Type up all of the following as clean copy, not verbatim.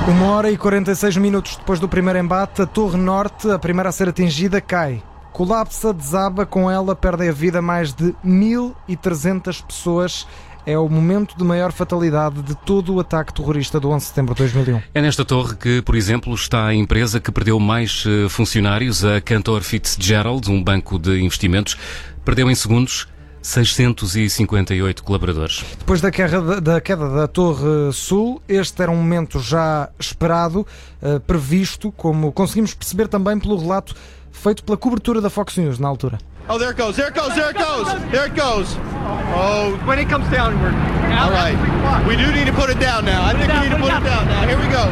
1h46 depois do primeiro embate, a Torre Norte, a primeira a ser atingida, cai. Colapsa, desaba, com ela perdem a vida mais de 1.300 pessoas. É o momento de maior fatalidade de todo o ataque terrorista do 11 de setembro de 2001. É nesta torre que, por exemplo, está a empresa que perdeu mais funcionários, a Cantor Fitzgerald, um banco de investimentos, perdeu em segundos 658 colaboradores. Depois da queda da Torre Sul, este era um momento já esperado, previsto, como conseguimos perceber também pelo relato feito pela cobertura da Fox News na altura. Oh, there it goes, there it goes, there it goes, there it goes. Oh, when it comes down, all right. We do need to put it down now. I think we need to put it down now. Here we go.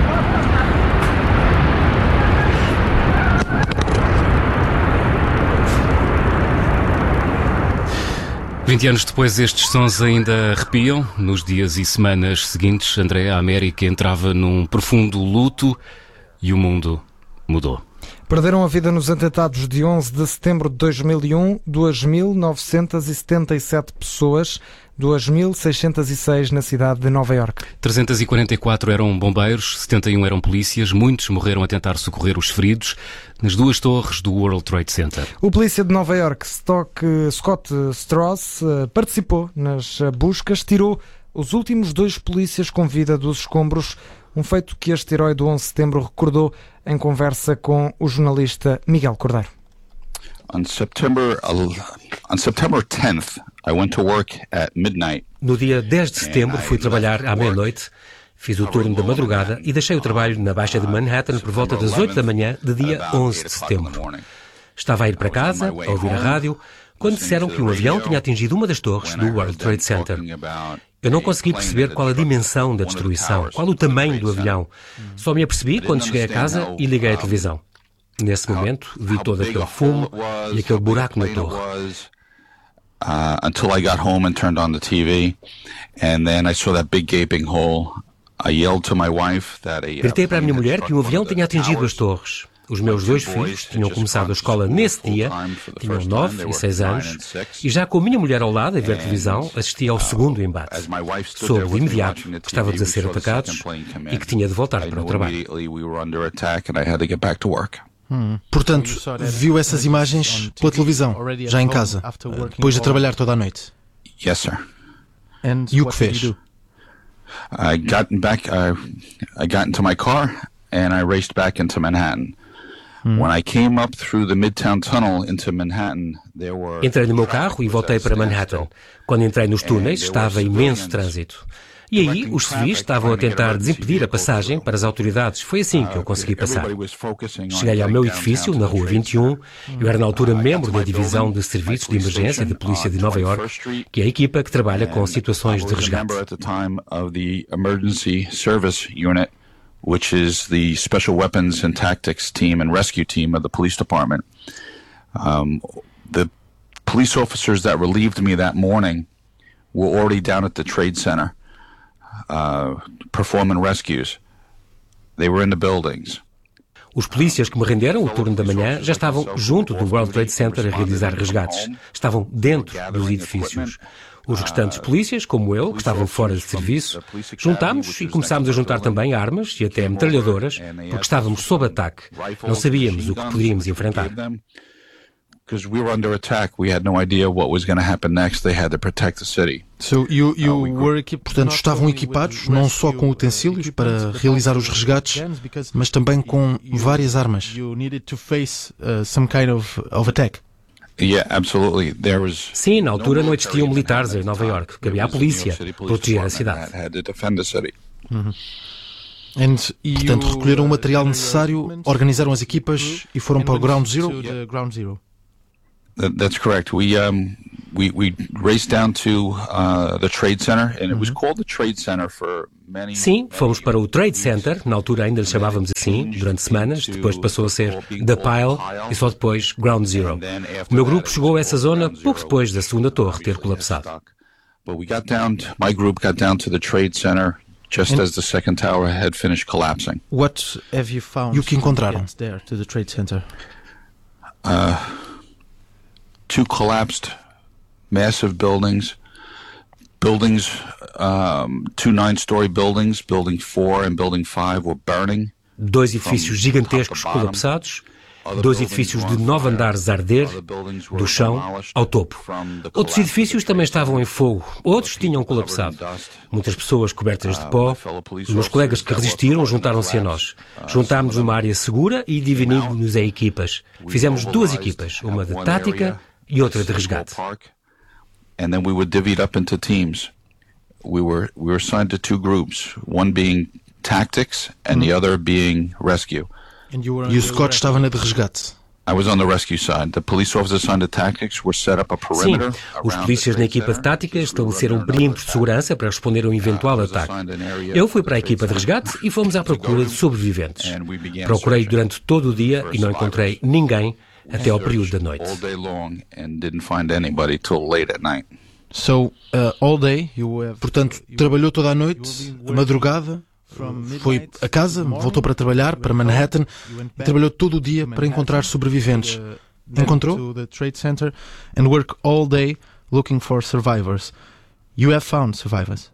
20 anos depois, estes sons ainda arrepiam. Nos dias e semanas seguintes, André, a América entrava num profundo luto e o mundo mudou. Perderam a vida nos atentados de 11 de setembro de 2001 2.977 pessoas, 2.606 na cidade de Nova Iorque. 344 eram bombeiros, 71 eram polícias, muitos morreram a tentar socorrer os feridos nas duas torres do World Trade Center. O polícia de Nova Iorque, Scott Strauss, participou nas buscas, tirou os últimos 2 polícias com vida dos escombros, um feito que este herói do 11 de setembro recordou em conversa com o jornalista Miguel Cordeiro. On September 10th, I went to work at midnight. No dia 10 de setembro fui trabalhar à meia-noite, fiz o turno da madrugada e deixei o trabalho na Baixa de Manhattan por volta das 8 da manhã de dia 11 de setembro. Estava a ir para casa, a ouvir a rádio, quando disseram que um avião tinha atingido uma das torres do World Trade Center. Eu não consegui perceber qual a dimensão da destruição, qual o tamanho do avião. Só me apercebi quando cheguei a casa e liguei a televisão. Nesse momento, vi todo aquele fumo e aquele buraco na torre. Until I got home and turned on the TV, and then I saw that big gaping hole. I yelled to my wife that Gritei para a minha mulher que um avião tinha atingido as torres. Os meus 2 filhos tinham começado a escola nesse dia, tinham 9 e 6 anos, e já com a minha mulher ao lado a ver televisão, assisti ao segundo embate. Soube de imediato que estávamos a ser atacados e que tinha de voltar para o trabalho. Portanto, viu essas imagens pela televisão, já em casa, depois de trabalhar toda a noite? Yes, sir. E o que fez? I got into my car and I raced back into Manhattan. When I came up through the Midtown Tunnel into Manhattan, there were... Entrei no meu carro e voltei para Manhattan. Quando entrei nos túneis, estava imenso trânsito. E aí, os civis estavam a tentar desimpedir a passagem para as autoridades. Foi assim que eu consegui passar. Cheguei ao meu edifício, na Rua 21. Eu era, na altura, membro da Divisão de Serviços de Emergência da Polícia de Nova Iorque, que é a equipa que trabalha com situações de resgate. Which is the Special Weapons and Tactics Team and Rescue Team of the Police Department. The police officers that relieved me that morning were already down at the Trade Center performing rescues. They were in the buildings. Os polícias que me renderam o turno da manhã já estavam junto do World Trade Center a realizar resgates. Estavam dentro dos edifícios. Os restantes polícias, como eu, que estavam fora de serviço, juntámos e começámos a juntar também armas e até metralhadoras, porque estávamos sob ataque. Não sabíamos o que poderíamos enfrentar. Because we were under attack, we had no idea what was going to happen next. They had to protect the city. Portanto, estavam equipados não só com utensílios para realizar os resgates, mas também com várias armas. Yeah, absolutely. There was... Sim, na altura não existiam militares em Nova Iorque. Cabia à polícia proteger a cidade. Portanto, recolheram o material necessário, organizaram as equipas e foram para o Ground Zero? That's correct. We raced down to the Trade Center, and it was called the Trade Center for many. Sim, fomos para o Trade Center, na altura ainda lhe chamávamos assim, durante semanas, depois passou a ser The Pile e só depois Ground Zero. O meu grupo chegou a essa zona pouco depois da segunda torre ter colapsado. But my group got down to the Trade Center just as the second tower had finished collapsing. What have you found? E o que encontraram? There to the Trade Center. 2 collapsed massive buildings, buildings, 2 9-story buildings, Building 4 and Building 5 were burning. 2 edifícios gigantescos colapsados, 2 edifícios de 9 andares a arder, do chão ao topo. Outros edifícios também estavam em fogo, outros tinham colapsado. Muitas pessoas cobertas de pó. Meus colegas que resistiram juntaram-se a nós. Juntámos-nos numa área segura e dividimos-nos em equipas. Fizemos 2 equipas, uma de tática e outra de resgate. And then we would divvy it up into teams. We were assigned to 2 groups, one being tactics and the other being rescue. E o Scott estava na de resgate. I was on the rescue side. The police officers assigned to tactics were set up a perimeter. Sim, os polícias na equipa de tática estabeleceram perímetros de segurança para responder a um eventual ataque. Eu fui para a equipa de resgate e fomos à procura de sobreviventes. Procurei durante todo o dia e não encontrei ninguém até ao período da noite. Portanto, trabalhou toda a noite, a madrugada, foi a casa, voltou para trabalhar, para Manhattan, e trabalhou todo o dia para encontrar sobreviventes. Encontrou? And work all day looking for survivors. You have found survivors.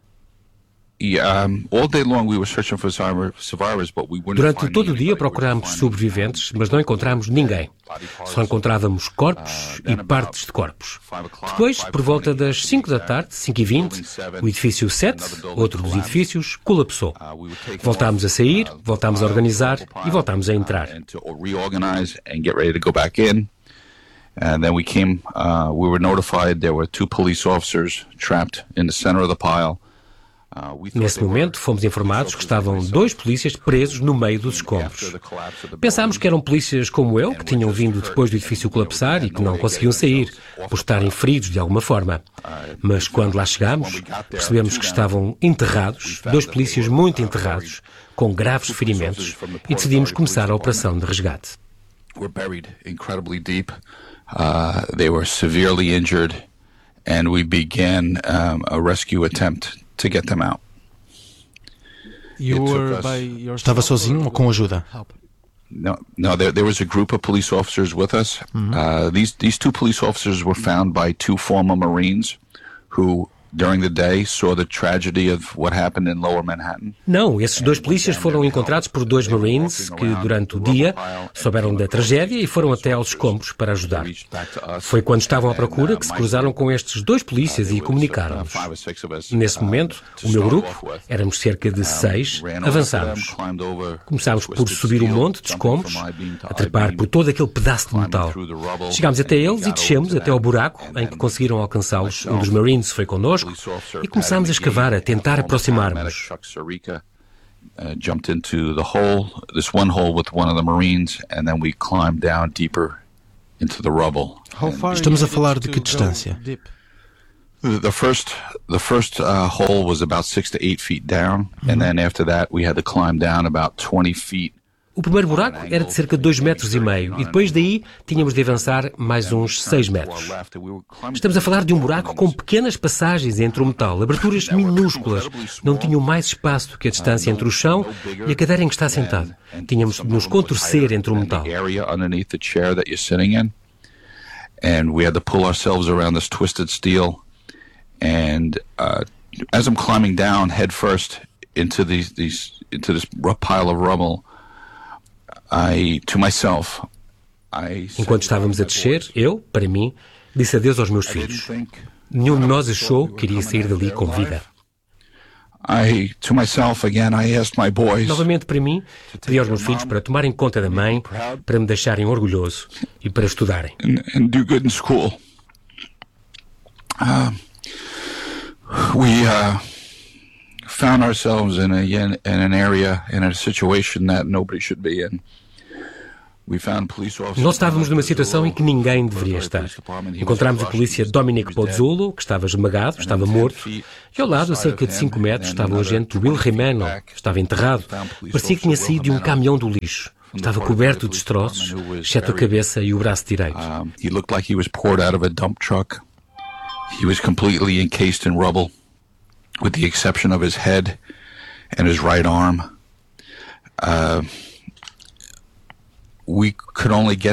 Durante todo o dia procurámos sobreviventes, mas não encontramos ninguém. Só encontrávamos corpos e partes de corpos. Depois, por volta das 5 da tarde, 5h20, o edifício 7, outro dos edifícios, colapsou. Voltámos a sair, voltámos a organizar e voltámos a entrar. And then we were notified there were 2 police officers trapped in the center of the pile. Nesse momento, fomos informados que estavam 2 polícias presos no meio dos escombros. Pensámos que eram polícias como eu, que tinham vindo depois do edifício colapsar e que não conseguiam sair, por estarem feridos de alguma forma. Mas quando lá chegámos, percebemos que estavam enterrados, 2 polícias muito enterrados, com graves ferimentos, e decidimos começar a operação de resgate. They were severely injured, and we began a rescue attempt to get them out. Estava sozinho ou com ajuda? No, there was a group of police officers with us. These 2 police officers were found by 2 former Marines who, during the day, saw the tragedy of what happened in Lower Manhattan. Não, esses 2 polícias foram encontrados por 2 Marines que, durante o dia, souberam da tragédia e foram até aos escombros para ajudar. Foi quando estavam à procura que se cruzaram com estes 2 polícias e comunicaram-nos. Nesse momento, o meu grupo, éramos cerca de 6, avançámos. Começámos por subir um monte de escombros, a trepar por todo aquele pedaço de metal. Chegámos até eles e descemos até ao buraco em que conseguiram alcançá-los. Um dos Marines foi connosco e começámos a escavar, a tentar aproximar-nos. Jumped into the hole, this one hole with one of the Marines, and then we climbed down deeper into the rubble. Estamos a falar de que distância? The first hole was about 6 to 8 feet down, and then after that we had to climb down about 20 feet. O primeiro buraco era de cerca de 2,5 metros e depois daí tínhamos de avançar mais uns 6 metros. Estamos a falar de um buraco com pequenas passagens entre o metal, aberturas minúsculas. Não tinham mais espaço do que a distância entre o chão e a cadeira em que está sentado. Tínhamos de nos contorcer entre o metal. And we had to pull ourselves around this twisted steel. And as I'm climbing down head first into this pile of rubble, Enquanto estávamos a descer, eu, para mim, disse adeus aos meus filhos. Nenhum de nós achou que iria sair dali com vida. Novamente, para mim, pedi aos meus filhos para tomarem conta da mãe, para me deixarem orgulhoso e para estudarem. Found ourselves in an area, in a situation that nobody should be in. Nós estávamos numa situação em que ninguém deveria estar. Encontramos o polícia Dominic Pozzulo, que estava esmagado, estava morto, e ao lado, a cerca de 5 metros, estava o agente Will Rimeno, estava enterrado. Parecia que tinha saído de um caminhão do lixo. Estava coberto de destroços, exceto a cabeça e o braço direito. He looked like he was poured out of a dump truck. He was completely encased in rubble, with the exception of his head and his right arm. We could only get